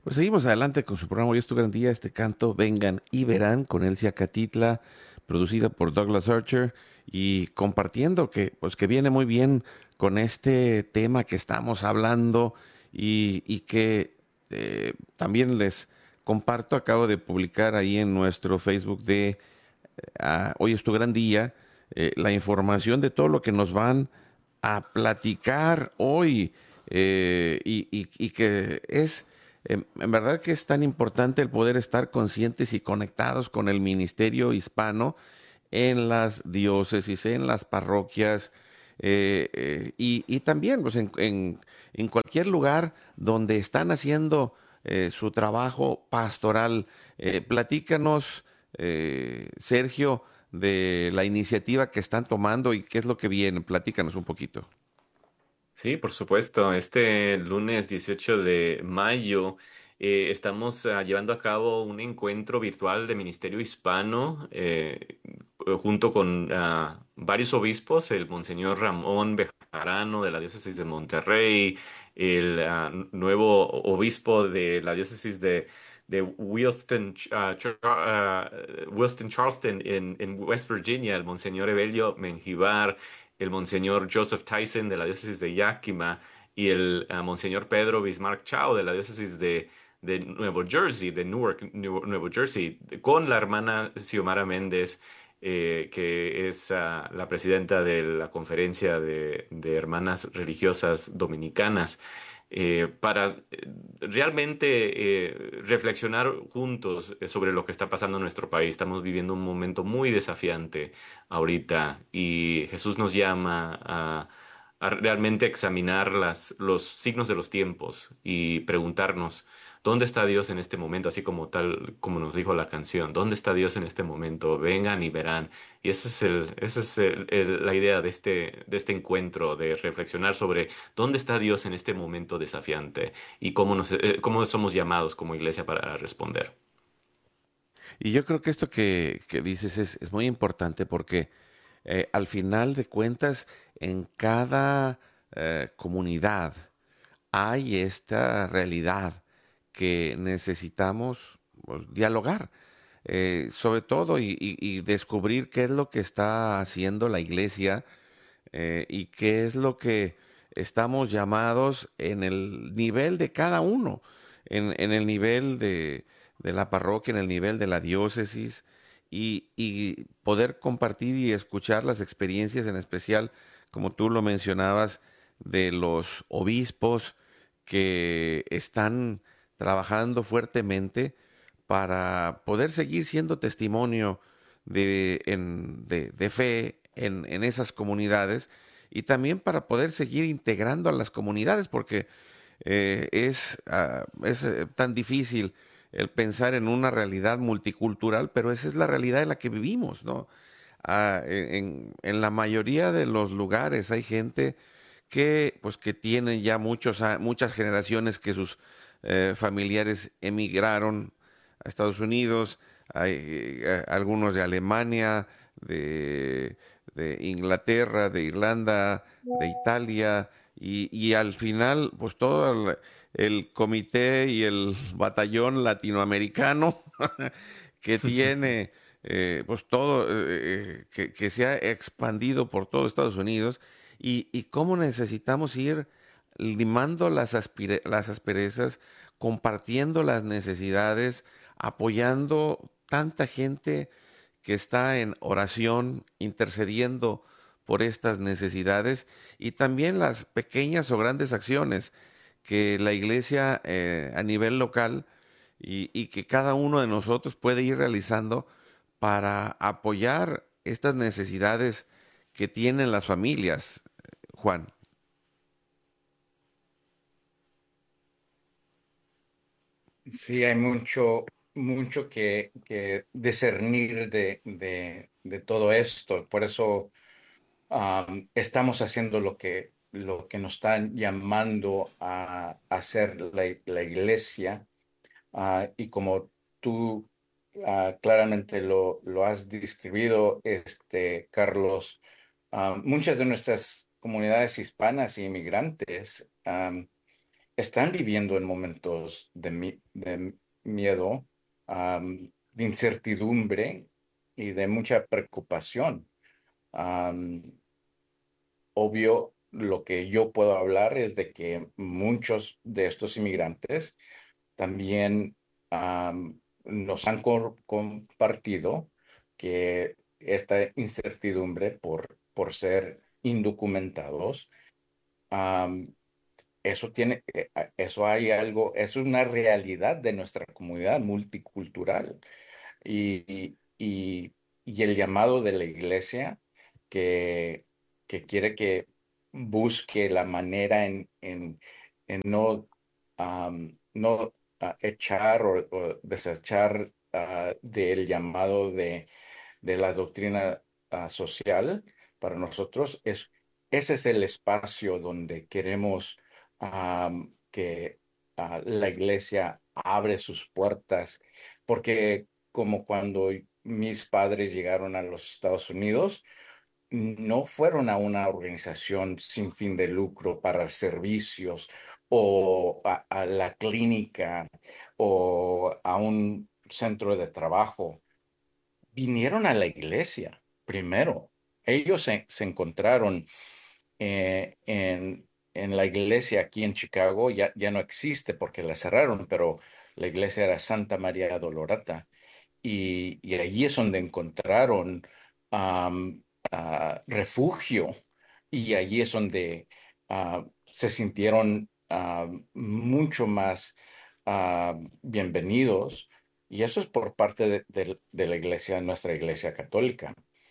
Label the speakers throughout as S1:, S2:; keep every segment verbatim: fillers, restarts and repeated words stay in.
S1: Pues seguimos adelante con su programa Hoy es tu gran día, este canto Vengan y Verán con Elsia Catitla, producida por Douglas Archer y compartiendo que pues que viene muy bien con este tema que estamos hablando y, y que eh, también les comparto, acabo de publicar ahí en nuestro Facebook de ah, Hoy es tu gran día, eh, la información de todo lo que nos van a platicar hoy eh, y, y- y que es, em, en verdad que es tan importante el poder estar conscientes y conectados con el ministerio hispano en las diócesis, en las parroquias eh, eh, y, y también pues, en, en- en cualquier lugar donde están haciendo eh, su trabajo pastoral. Eh, platícanos, eh, Sergio, de la iniciativa que están tomando y qué es lo que viene. Platícanos un poquito.
S2: Sí, por supuesto. Este lunes dieciocho de mayo eh, estamos ah, llevando a cabo un encuentro virtual de Ministerio Hispano eh, junto con ah, varios obispos, el Monseñor Ramón Bejarano de la Diócesis de Monterrey, el ah, nuevo obispo de la Diócesis de, de Williston, ah, Char- ah, Williston Charleston en, en West Virginia, el Monseñor Evelio Menjivar, el Monseñor Joseph Tyson de la diócesis de Yakima y el ah, Monseñor Pedro Bismarck Chao de la diócesis de, de Nuevo Jersey, de Newark, Nuevo, Nuevo Jersey, con la hermana Xiomara Méndez, eh, que es ah, la presidenta de la Conferencia de, de Hermanas Religiosas Dominicanas. Eh, para eh, realmente eh, reflexionar juntos eh, sobre lo que está pasando en nuestro país. Estamos viviendo un momento muy desafiante ahorita y Jesús nos llama a, a realmente examinar las, los signos de los tiempos y preguntarnos, ¿dónde está Dios en este momento? Así como tal, como nos dijo la canción, ¿dónde está Dios en este momento? Vengan y verán. Y esa es el, esa es el- el- la idea de este, de este encuentro, de reflexionar sobre dónde está Dios en este momento desafiante y cómo nos, eh, cómo somos llamados como iglesia para responder.
S1: Y yo creo que esto que, que dices es, es muy importante porque eh, al final de cuentas en cada eh, comunidad hay esta realidad que necesitamos pues, dialogar, eh, sobre todo y, y- y descubrir qué es lo que está haciendo la iglesia eh, y qué es lo que estamos llamados en el nivel de cada uno, en, en el nivel de, de la parroquia, en el nivel de la diócesis, y, y poder compartir y escuchar las experiencias, en especial, como tú lo mencionabas, de los obispos que están trabajando fuertemente para poder seguir siendo testimonio de, en- de- de fe en, en esas comunidades y también para poder seguir integrando a las comunidades, porque eh, es, ah, es eh, tan difícil el pensar en una realidad multicultural, pero esa es la realidad en la que vivimos, ¿no? Ah, en, en la mayoría de los lugares hay gente que, pues, que tienen ya muchos, a- muchas generaciones que sus eh, familiares emigraron a Estados Unidos, hay eh, algunos de Alemania, de, de Inglaterra, de Irlanda, de Italia, y, y al final, pues todo el, el comité y el batallón latinoamericano que tiene eh, pues todo, eh, eh, que, que se ha expandido por todo Estados Unidos y, y cómo necesitamos ir limando las, aspire- las asperezas, compartiendo las necesidades, apoyando tanta gente que está en oración, intercediendo por estas necesidades y también las pequeñas o grandes acciones que la iglesia eh, a nivel local y, y que cada uno de nosotros puede ir realizando para apoyar estas necesidades que tienen las familias, Juan.
S3: Sí, hay mucho, mucho que, que discernir de, de, de todo esto. Por eso am, estamos haciendo lo que, lo que nos están llamando a hacer la, la iglesia. Ah, y como tú ah, claramente lo, lo has describido, este, Carlos, ah, muchas de nuestras comunidades hispanas y inmigrantes están viviendo en momentos de, mi- de miedo, am, de incertidumbre y de mucha preocupación. Am, Obvio, lo que yo puedo hablar es de que muchos de estos inmigrantes también am, nos han cor- compartido que esta incertidumbre por, por ser indocumentados, am, eso tiene, eh, a- eso hay algo, es una realidad de nuestra comunidad multicultural y, y, y el llamado de la iglesia que, que quiere que busque la manera en, en, en no, am, no ah, echar o, o desechar ah, del llamado de, de la doctrina ah, social para nosotros. Es, ese es el espacio donde queremos am, que ah, la iglesia abre sus puertas, porque como cuando mis padres llegaron a los Estados Unidos, no fueron a una organización sin fin de lucro para servicios o a, a la clínica o a un centro de trabajo. Vinieron a la iglesia primero. Ellos se, se encontraron eh, en, en la iglesia aquí en Chicago. Ya, ya no existe porque la cerraron, pero la iglesia era Santa María Dolorata y, y allí es donde encontraron am, ah, refugio y allí es donde ah, se sintieron ah, mucho más ah, bienvenidos y eso es por parte de, de- de la iglesia, nuestra iglesia católica.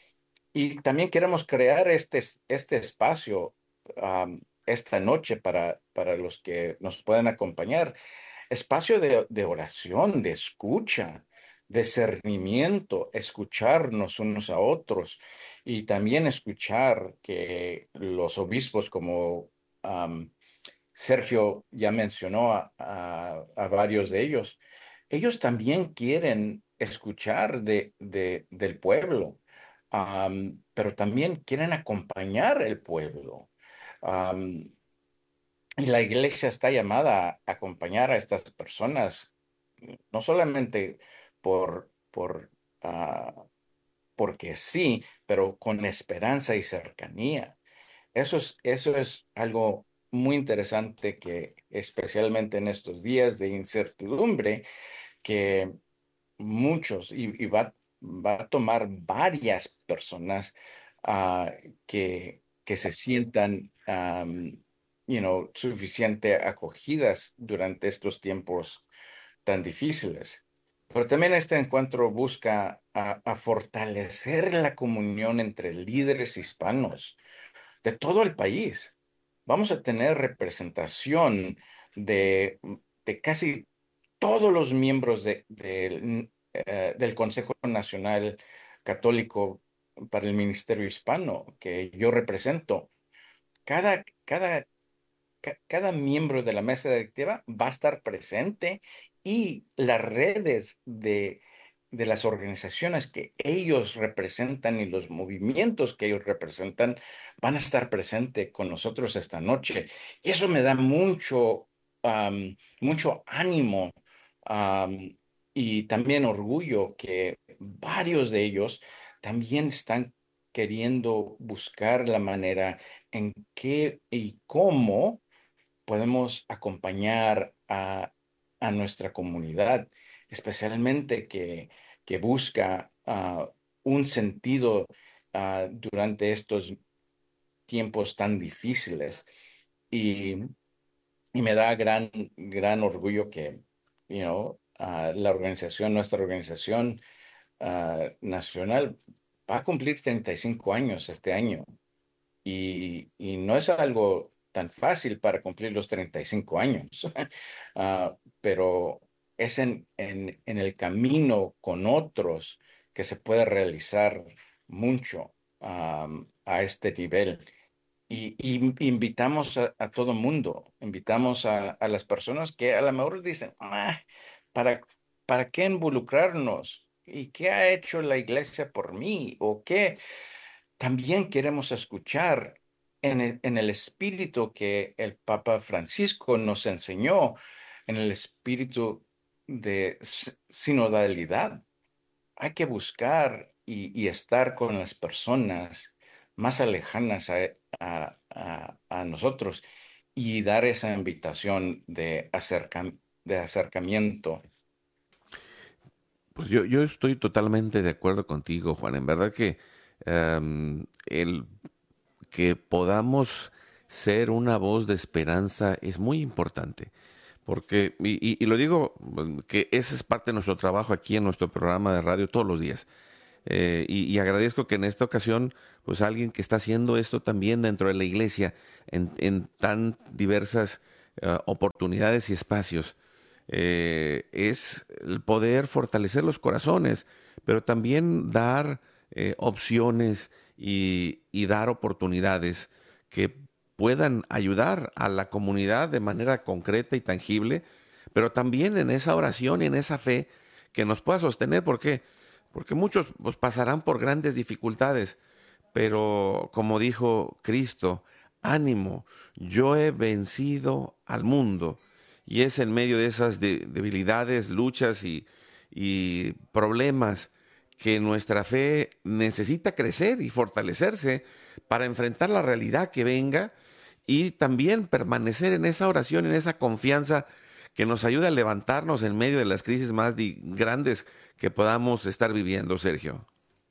S3: Y también queremos crear este, este espacio am, esta noche para, para los que nos pueden acompañar, espacio de, de oración, de escucha, discernimiento, escucharnos unos a otros y también escuchar que los obispos como am, Sergio ya mencionó a, a- a varios de ellos, ellos también quieren escuchar de, de- del pueblo, am, pero también quieren acompañar el pueblo. Am, y la iglesia está llamada a acompañar a estas personas, no solamente por, por, ah, porque sí, pero con esperanza y cercanía. Eso es, eso es algo muy interesante que, especialmente en estos días de incertidumbre, que muchos, y, y va, va a tomar varias personas ah, que, que se sientan, am, you know, suficiente acogidas durante estos tiempos tan difíciles. Pero también este encuentro busca a, a fortalecer la comunión entre líderes hispanos de todo el país. Vamos a tener representación de, de casi todos los miembros de- del eh, del Consejo Nacional Católico para el Ministerio Hispano que yo represento. Cada, cada ca- cada miembro de la mesa directiva va a estar presente y las redes de, de las organizaciones que ellos representan y los movimientos que ellos representan van a estar presentes con nosotros esta noche. Y eso me da mucho, am, mucho ánimo, am, y también orgullo que varios de ellos también están queriendo buscar la manera en qué y cómo podemos acompañar a, a nuestra comunidad, especialmente que, que busca ah, un sentido ah, durante estos tiempos tan difíciles. Y, y me da gran, gran orgullo que, you know, ah, la organización, nuestra organización ah, nacional va a cumplir treinta y cinco años este año. Y, y no es algo tan fácil para cumplir los treinta y cinco años. Ah, pero es en, en, en el camino con otros que se puede realizar mucho am, a este nivel. Y, y invitamos a, a todo mundo, invitamos a, a las personas que a lo mejor dicen, "Ah, ¿para, para qué involucrarnos? ¿Y qué ha hecho la iglesia por mí? ¿O qué? También queremos escuchar en el, en el espíritu que el Papa Francisco nos enseñó, en el espíritu de s- sinodalidad. Hay que buscar y, y estar con las personas más alejanas a, a- a- a nosotros y dar esa invitación de, acerca- de acercamiento.
S1: Pues yo, yo estoy totalmente de acuerdo contigo, Juan. En verdad que em, el que podamos ser una voz de esperanza es muy importante. Porque, y, y- y lo digo, mm, que ese es parte de nuestro trabajo aquí en nuestro programa de radio todos los días. Eh, y, y agradezco que en esta ocasión, pues alguien que está haciendo esto también dentro de la iglesia, en, en tan diversas eh, oportunidades y espacios, eh, es el poder fortalecer los corazones, pero también dar eh, opciones y, y dar oportunidades que puedan ayudar a la comunidad de manera concreta y tangible, pero también en esa oración y en esa fe que nos pueda sostener. ¿Por qué? Porque muchos pues, pasarán por grandes dificultades, pero como dijo Cristo, ánimo, yo he vencido al mundo. Y es en medio de esas de- debilidades, luchas y, y problemas que nuestra fe necesita crecer y fortalecerse para enfrentar la realidad que venga y también permanecer en esa oración, en esa confianza que nos ayuda a levantarnos en medio de las crisis más di- grandes que podamos estar viviendo, Sergio.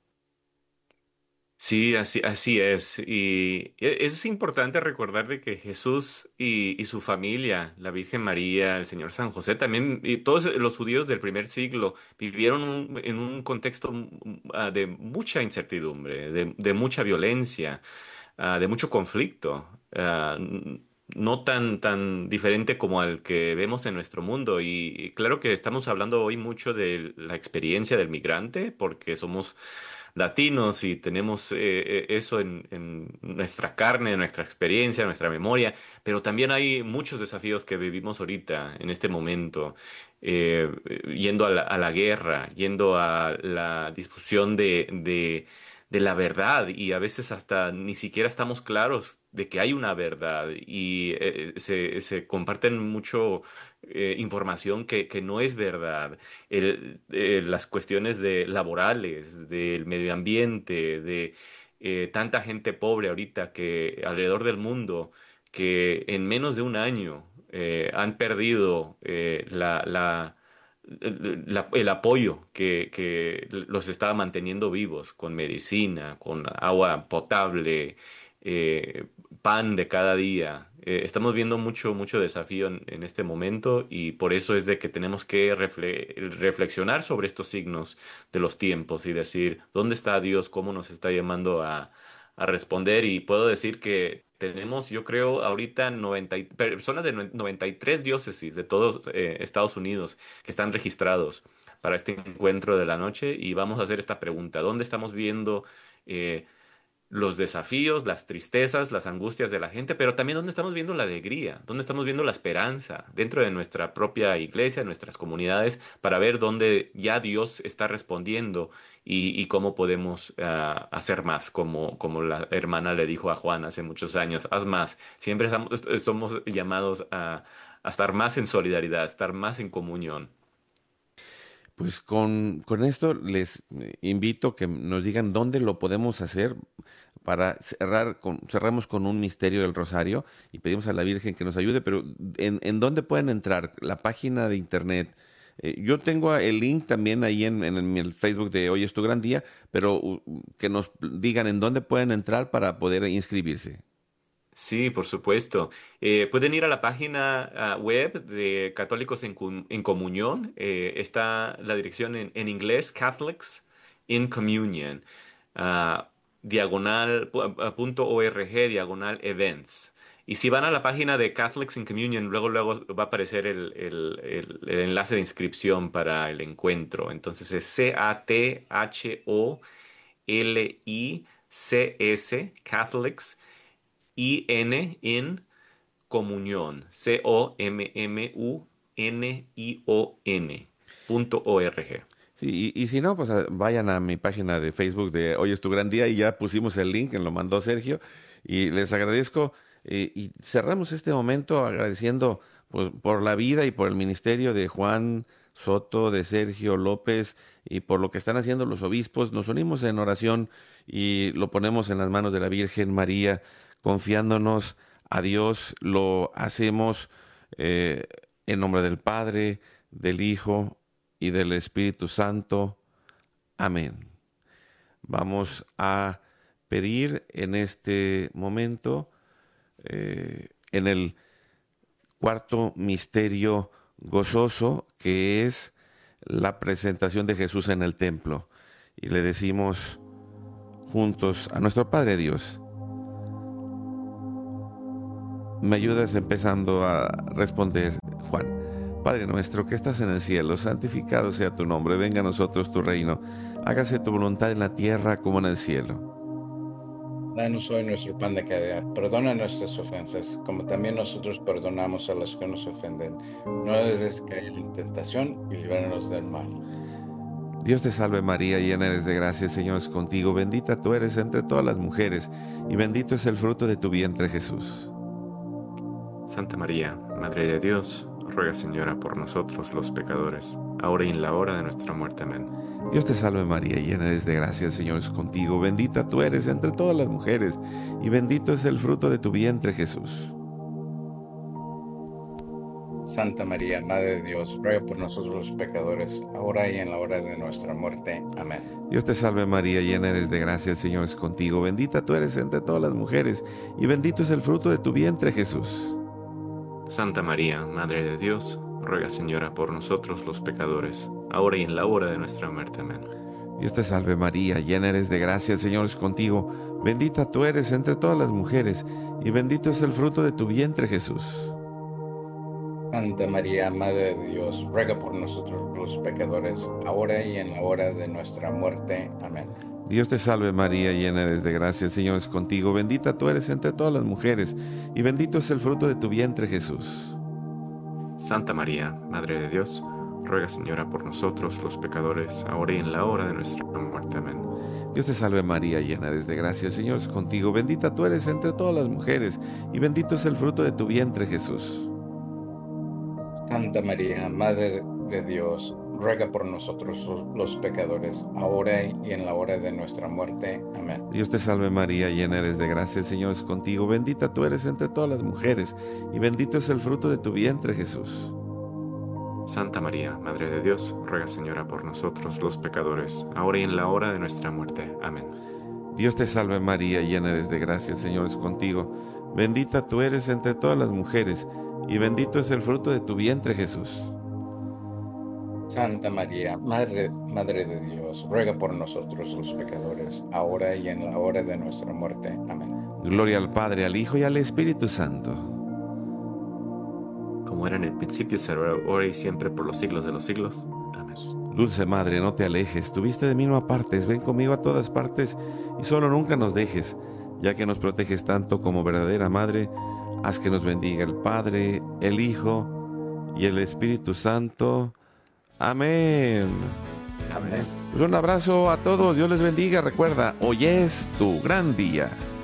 S2: Sí, así, así es. Y e- es importante recordar de que Jesús y, y su familia, la Virgen María, el Señor San José, también, y todos los judíos del primer siglo, vivieron un- en un contexto mm, ah, de mucha incertidumbre, de, de mucha violencia, ah, de mucho conflicto, ah, n- no tan, tan diferente como al que vemos en nuestro mundo. Y, y claro que estamos hablando hoy mucho de la experiencia del migrante, porque somos latinos y tenemos eh, eh, eso en, en nuestra carne, en nuestra experiencia, en nuestra memoria, pero también hay muchos desafíos que vivimos ahorita, en este momento, eh, yendo a la, a la guerra, yendo a la discusión de, de, de la verdad y a veces hasta ni siquiera estamos claros de que hay una verdad y eh, se, se comparten mucho eh, información que, que no es verdad el- eh, las cuestiones de laborales, del medio ambiente, de eh, tanta gente pobre ahorita que alrededor del mundo que en menos de un año eh, han perdido eh, la, la- la- el apoyo que, que los estaba manteniendo vivos con medicina, con agua potable, eh, pan de cada día. Eh, estamos viendo mucho, mucho desafío en, en este momento y por eso es de que tenemos que refle- reflexionar sobre estos signos de los tiempos y decir, ¿dónde está Dios? ¿Cómo nos está llamando a, a responder? Y puedo decir que tenemos, yo creo, ahorita noventa y- personas de nue- noventa y tres diócesis de todos eh, Estados Unidos que están registrados para este encuentro de la noche y vamos a hacer esta pregunta. ¿Dónde estamos viendo eh, los desafíos, las tristezas, las angustias de la gente, pero también dónde estamos viendo la alegría, dónde estamos viendo la esperanza dentro de nuestra propia iglesia, nuestras comunidades, para ver dónde ya Dios está respondiendo y, y cómo podemos ah, hacer más, como, como la hermana le dijo a Juan hace muchos años, haz más. Siempre estamos- somos llamados a, a estar más en solidaridad, a estar más en comunión.
S1: Pues con, con esto les eh, invito que nos digan dónde lo podemos hacer para cerrar con, cerramos con un misterio del Rosario y pedimos a la Virgen que nos ayude, pero ¿en, en dónde pueden entrar? La página de internet. Eh, yo tengo el link también ahí en, en el Facebook de Hoy es tu gran día, pero uh, que nos digan en dónde pueden entrar para poder inscribirse.
S2: Sí, por supuesto. Eh, pueden ir a la página ah, web de Católicos en, Com- en Comunión. Eh, está la dirección en, en inglés, Catholics in Communion. ah, diagonal, pu- ah, punto org, diagonal events. Y si van a la página de Catholics in Communion, luego, luego va a aparecer el, el- el- el enlace de inscripción para el encuentro. Entonces es C A T H O L I C S, Catholics I N in comunión, C O M M U N I O N punto O R G.
S1: Sí, y, y si no, pues a- vayan a mi página de Facebook de Hoy es tu gran día y ya pusimos el link, que lo mandó Sergio. Y les agradezco eh, y cerramos este momento agradeciendo pues, por la vida y por el ministerio de Juan Soto, de Sergio López y por lo que están haciendo los obispos. Nos unimos en oración y lo ponemos en las manos de la Virgen María, confiándonos a Dios. Lo hacemos eh, en nombre del Padre, del Hijo y del Espíritu Santo. Amén. Vamos a pedir en este momento, eh, en el cuarto misterio gozoso, que es la presentación de Jesús en el templo. Y le decimos juntos a nuestro Padre Dios. Me ayudas empezando a responder, Juan. Padre nuestro que estás en el cielo, santificado sea tu nombre, venga a nosotros tu reino, hágase tu voluntad en la tierra como en el cielo.
S3: Danos hoy nuestro pan de cada día. Perdona nuestras ofensas, como también nosotros perdonamos a los que nos ofenden. No nos dejes caer en tentación y líbranos del mal.
S1: Dios te salve María, llena eres de gracia, el Señor es contigo, bendita tú eres entre todas las mujeres, y bendito es el fruto de tu vientre Jesús.
S2: Santa María, Madre de Dios, ruega, Señora, por nosotros los pecadores, ahora y en la hora de nuestra muerte. Amén.
S1: Dios te salve María, llena eres de gracia, el Señor es contigo, bendita tú eres entre todas las mujeres, y bendito es el fruto de tu vientre Jesús.
S3: Santa María, Madre de Dios, ruega por nosotros los pecadores, ahora y en la hora de nuestra muerte. Amén.
S1: Dios te salve María, llena eres de gracia, el Señor es contigo, bendita tú eres entre todas las mujeres, y bendito es el fruto de tu vientre Jesús.
S2: Santa María, Madre de Dios, ruega, Señora, por nosotros los pecadores, ahora y en la hora de nuestra muerte. Amén.
S1: Dios te salve María, llena eres de gracia, el Señor es contigo, bendita tú eres entre todas las mujeres, y bendito es el fruto de tu vientre Jesús.
S3: Santa María, Madre de Dios, ruega por nosotros los pecadores, ahora y en la hora de nuestra muerte. Amén.
S1: Dios te salve María, llena eres de gracia, el Señor es contigo, bendita tú eres entre todas las mujeres, y bendito es el fruto de tu vientre Jesús.
S2: Santa María, Madre de Dios, ruega, Señora, por nosotros los pecadores, ahora y en la hora de nuestra muerte. Amén.
S1: Dios te salve María, llena eres de gracia, el Señor es contigo, bendita tú eres entre todas las mujeres, y bendito es el fruto de tu vientre Jesús.
S3: Santa María, Madre de Dios, ruega por nosotros los pecadores, ahora y en la hora de nuestra muerte. Amén.
S1: Dios te salve María, llena eres de gracia, el Señor es contigo, bendita tú eres entre todas las mujeres, y bendito es el fruto de tu vientre Jesús.
S2: Santa María, Madre de Dios, ruega, Señora, por nosotros los pecadores, ahora y en la hora de nuestra muerte. Amén.
S1: Dios te salve María, llena eres de gracia, el Señor es contigo, bendita tú eres entre todas las mujeres, y bendito es el fruto de tu vientre Jesús.
S3: Santa María, Madre, Madre de Dios, ruega por nosotros los pecadores, ahora y en la hora de nuestra muerte. Amén.
S1: Gloria al Padre, al Hijo y al Espíritu Santo.
S2: Como era en el principio, será ahora y siempre, por los siglos de los siglos. Amén.
S1: Dulce Madre, no te alejes, tu vista de mí no apartes, ven conmigo a todas partes, y solo nunca nos dejes, ya que nos proteges tanto como verdadera Madre. Haz que nos bendiga el Padre, el Hijo y el Espíritu Santo. Amén.
S3: Amén.
S1: Pues un abrazo a todos, Dios les bendiga. Recuerda, hoy es tu gran día.